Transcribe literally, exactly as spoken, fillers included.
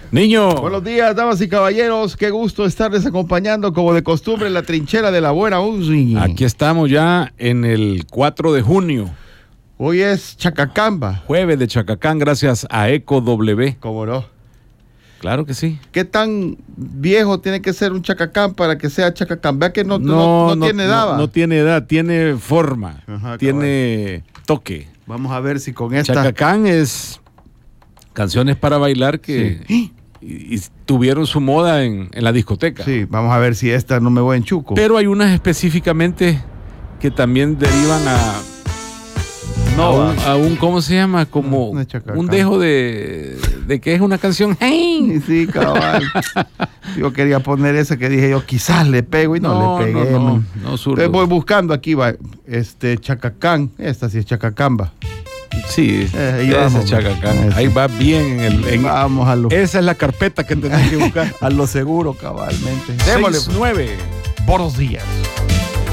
Niño. Buenos días, damas y caballeros. Qué gusto estarles acompañando como de costumbre en la trinchera de la buena música. Aquí estamos ya en el cuatro de junio. Hoy es Chacacamba. Jueves de Chacacán, gracias a Eco W. ¿Cómo no? Claro que sí. ¿Qué tan viejo tiene que ser un Chacacán para que sea Chacacán? Vea que no, no, No, no, no tiene edad. No, ¿va? no tiene edad, tiene forma, Ajá, tiene toque. Vamos a ver si con esta... Chacacán es canciones para bailar que Sí. y, y tuvieron su moda en, en la discoteca. Sí, vamos a ver si esta no me voy en chuco. Pero hay unas específicamente que también derivan a... No, a, un, va. a un, ¿cómo se llama? Como No es Chacacán. un dejo de, de que es una canción. ¡Hey! Sí, cabal. Yo quería poner esa que dije yo, quizás le pego y no, le pegué. No, no, man. no, zurdo. Entonces voy buscando aquí, va, este, Chacacán. Esta sí es Chacacamba. Sí, Eh, ahí ese vamos, es Chacacán. ese. Ahí va bien en el... en- Vamos a lo, esa es la carpeta que tenés que buscar. a lo seguro, cabalmente. Démosle, seis nueve. buenos días.